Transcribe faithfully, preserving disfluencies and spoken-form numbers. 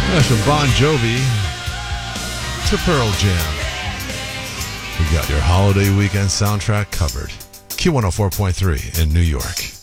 That's from Bon Jovi to Pearl Jam. We got your holiday weekend soundtrack covered. Q one oh four point three in New York.